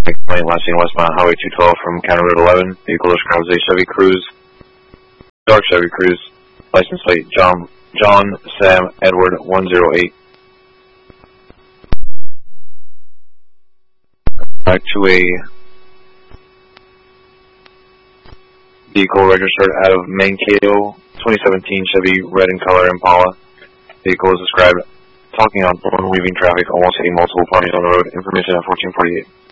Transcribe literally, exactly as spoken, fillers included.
Complaint last seen westbound Highway two twelve from County Road eleven. Vehicle described as a Chevy Cruze. Dark Chevy Cruze. License plate John John Sam Edward one zero eight. Back to a vehicle registered out of Mankato, twenty seventeen Chevy red in color Impala. Vehicle is described talking on phone, weaving traffic, almost hitting multiple parties on the road. Information at fourteen forty-eight.